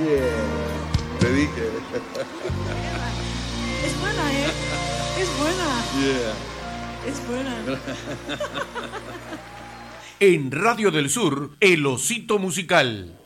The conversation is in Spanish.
Yeah. Te dije. Es buena, ¿eh? Es buena. Yeah. Es buena. En Radio del Sur, El Osito Musical.